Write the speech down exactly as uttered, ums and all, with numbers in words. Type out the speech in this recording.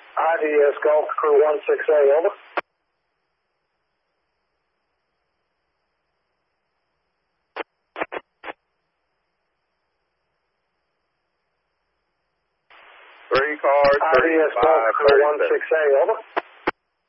I D S Golf Crew one six A, over. Three cars, I D S Golf Crew one six A, over.